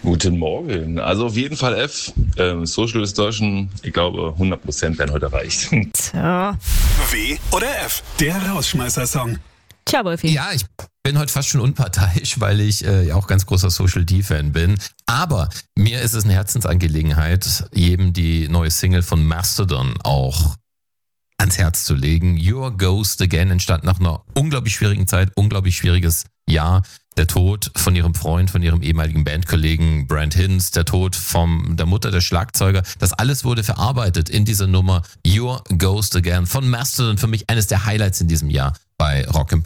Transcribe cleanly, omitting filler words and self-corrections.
Guten Morgen. Also auf jeden Fall F. Social Distortion, ich glaube 100% werden heute erreicht. Tja. W oder F? Der Rausschmeißer-Song. Tja, Wolfi. Ja, ich bin heute fast schon unparteiisch, weil ich ja auch ganz großer Social D-Fan bin. Aber mir ist es eine Herzensangelegenheit, jedem die neue Single von Mastodon auch ans Herz zu legen. Your Ghost Again entstand nach einer unglaublich schwierigen Zeit, unglaublich schwieriges Jahr. Der Tod von ihrem Freund, von ihrem ehemaligen Bandkollegen Brent Hinds, der Tod von der Mutter der Schlagzeuger. Das alles wurde verarbeitet in dieser Nummer Your Ghost Again von Mastodon. Für mich eines der Highlights in diesem Jahr bei Rock im